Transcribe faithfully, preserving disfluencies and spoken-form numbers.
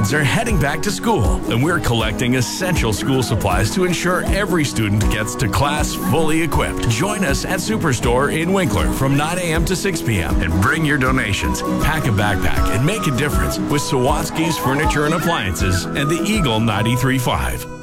kids are heading back to school, and we're collecting essential school supplies to ensure every student gets to class fully equipped. Join us at Superstore in Winkler from nine a.m. to six p.m. and bring your donations. Pack a backpack and make a difference with Sawatsky's Furniture and Appliances and the Eagle ninety-three point five.